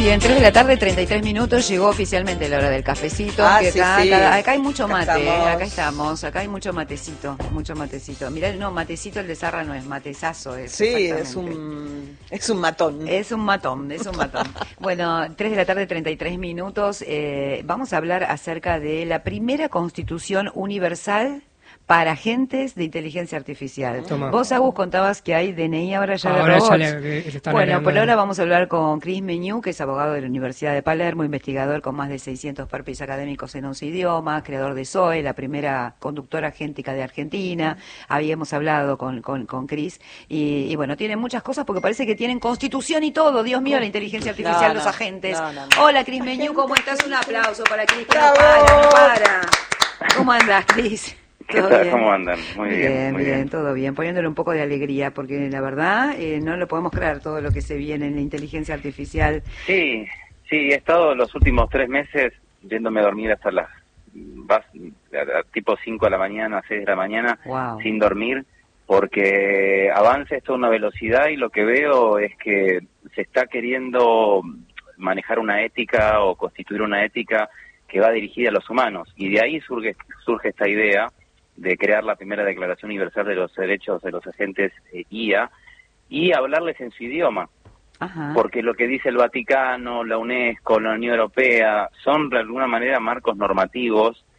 bien, 3 de la tarde, 33 minutos, llegó oficialmente la hora del cafecito. Que Sí, acá, sí. acá hay mucho Acá mate, estamos. acá estamos, acá hay mucho matecito. Mirá, no, matecito el de Zarra no es, matezazo es. Sí, Exactamente. es un matón. Es un matón, es un matón. Bueno, 3 de la tarde, 33 minutos, vamos a hablar acerca de la primera constitución universal para agentes de inteligencia artificial. Toma. Vos, Agus, contabas que hay DNI ahora ya de Ahora robots. ya le están Bueno, agregando. por ahora vamos a hablar con Chris Meñú, que es abogado de la Universidad de Palermo, investigador con más de 600 perfiles académicos en 11 idiomas, creador de Zoe, la primera conductora agéntica de Argentina. Habíamos hablado con Chris y bueno, tienen muchas cosas porque parece que tienen constitución y todo. Dios mío, la inteligencia artificial, los agentes. No. Hola, Chris Meñú, ¿cómo estás? Un aplauso para Chris, que no ¡Bravo! para, no para. ¿Cómo andás, Chris? ¿Qué tal? ¿Cómo andan? Muy bien. Todo bien. Poniéndole un poco de alegría, porque la verdad no lo podemos creer todo lo que se viene en la inteligencia artificial. Sí, he estado los últimos 3 meses yéndome a dormir hasta tipo 5 de la mañana, 6 de la mañana, Wow. sin dormir, porque avanza esto a una velocidad y lo que veo es que se está queriendo manejar una ética o constituir una ética que va dirigida a los humanos. Y de ahí surge esta idea de crear la primera Declaración Universal de los Derechos de los Agentes IA y hablarles en su idioma. Ajá. Porque lo que dice el Vaticano, la UNESCO, la Unión Europea, son de alguna manera marcos normativos